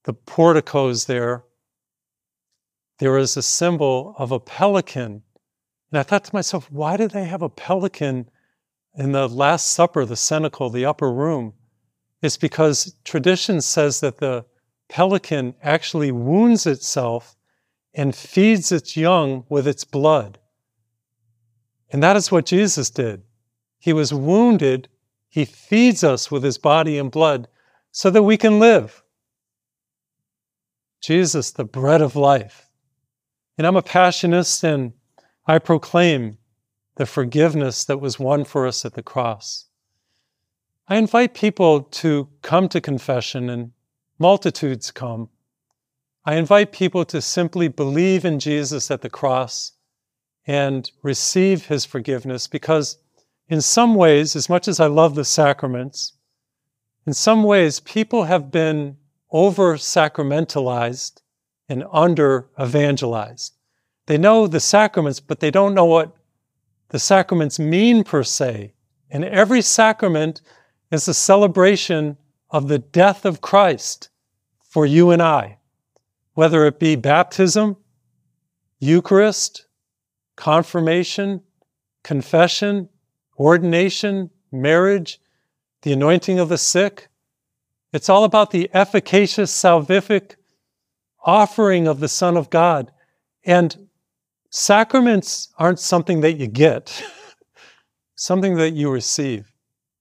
the porticos there is a symbol of a pelican. And I thought to myself, why do they have a pelican in the Last Supper, the cenacle, the upper room? It's because tradition says that the pelican actually wounds itself and feeds its young with its blood. And that is what Jesus did. He was wounded. He feeds us with his body and blood so that we can live. Jesus, the bread of life. And I'm a Passionist, and I proclaim the forgiveness that was won for us at the cross. I invite people to come to confession, and multitudes come. I invite people to simply believe in Jesus at the cross and receive his forgiveness, because in some ways, as much as I love the sacraments, in some ways people have been over-sacramentalized and under-evangelized. They know the sacraments, but they don't know what the sacraments mean per se. And every sacrament is a celebration of the death of Christ for you and I, whether it be baptism, Eucharist, confirmation, confession, ordination, marriage, the anointing of the sick. It's all about the efficacious salvific offering of the Son of God. And sacraments aren't something that you get, something that you receive.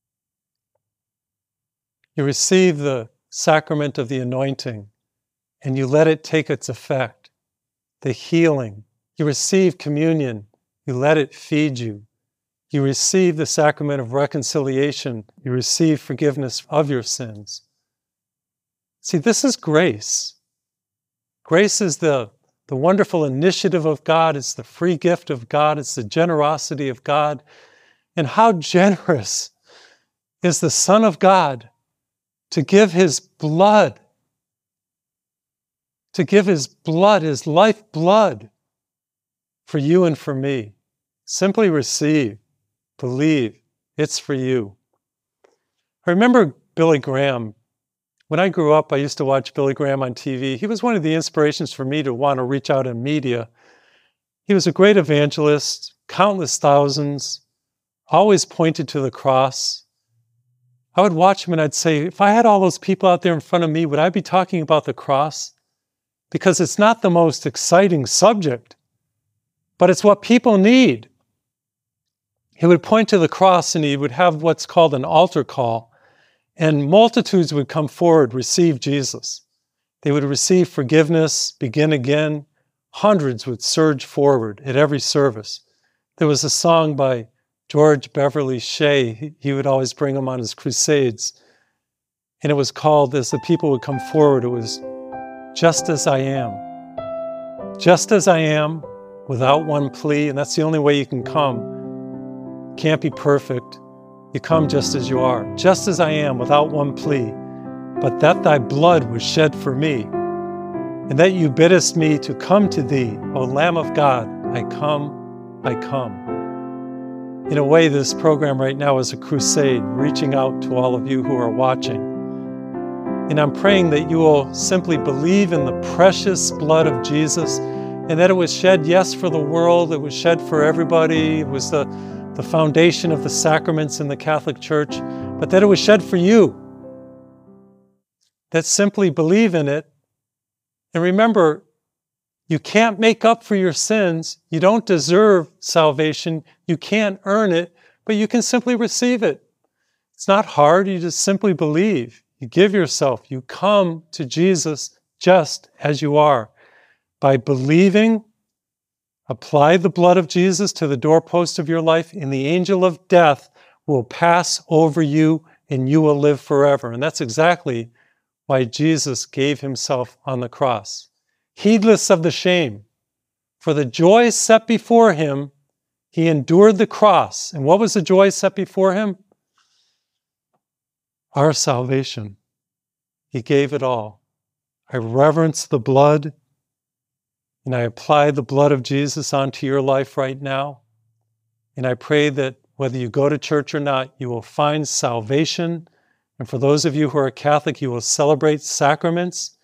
You receive the sacrament of the anointing, and you let it take its effect, the healing. You receive communion, you let it feed you. You receive the sacrament of reconciliation, you receive forgiveness of your sins. See, this is grace. Grace is the wonderful initiative of God. It's the free gift of God. It's the generosity of God. And how generous is the Son of God to give his blood, his life blood, for you and for me. Simply receive, believe, it's for you. I remember Billy Graham. When I grew up, I used to watch Billy Graham on TV. He was one of the inspirations for me to want to reach out in media. He was a great evangelist, countless thousands, always pointed to the cross. I would watch him and I'd say, if I had all those people out there in front of me, would I be talking about the cross? Because it's not the most exciting subject, but it's what people need. He would point to the cross and he would have what's called an altar call. And multitudes would come forward, receive Jesus. They would receive forgiveness, begin again. Hundreds would surge forward at every service. There was a song by George Beverly Shea. He would always bring them on his crusades. And it was called, as the people would come forward, it was, "Just as I am." Just as I am, without one plea. And that's the only way you can come. Can't be perfect. You come just as you are, just as I am, without one plea, but that thy blood was shed for me, and that you biddest me to come to thee, O Lamb of God, I come, I come. In a way, this program right now is a crusade, reaching out to all of you who are watching. And I'm praying that you will simply believe in the precious blood of Jesus, and that it was shed, yes, for the world, it was shed for everybody, it was the foundation of the sacraments in the Catholic Church, but that it was shed for you. That simply believe in it. And remember, you can't make up for your sins. You don't deserve salvation. You can't earn it, but you can simply receive it. It's not hard. You just simply believe. You give yourself. You come to Jesus just as you are. By believing, apply the blood of Jesus to the doorpost of your life, and the angel of death will pass over you, and you will live forever. And that's exactly why Jesus gave himself on the cross. Heedless of the shame, for the joy set before him, he endured the cross. And what was the joy set before him? Our salvation. He gave it all. I reverence the blood, and I apply the blood of Jesus onto your life right now. And I pray that whether you go to church or not, you will find salvation. And for those of you who are Catholic, you will celebrate sacraments.